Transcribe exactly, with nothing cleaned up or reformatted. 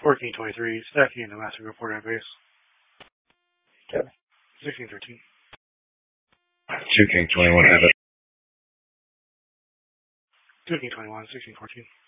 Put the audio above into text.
fourteen twenty-three, stacking into master report at base. Okay. sixteen thirteen. two King twenty-one, have it. two King twenty-one, sixteen fourteen.